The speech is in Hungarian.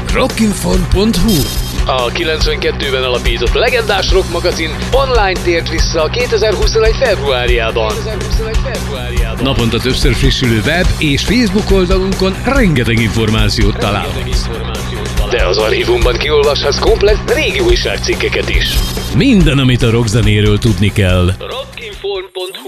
Rockinform.hu. A 92-ben alapított legendás rock magazin online tért vissza 2021. februárjában. Naponta többször frissülő web és Facebook oldalunkon rengeteg információt találhatsz. De az archívumban kiolvashatsz komplett régi újságcikkeket is. Minden, amit a rockzenéről tudni kell. Rockinform.hu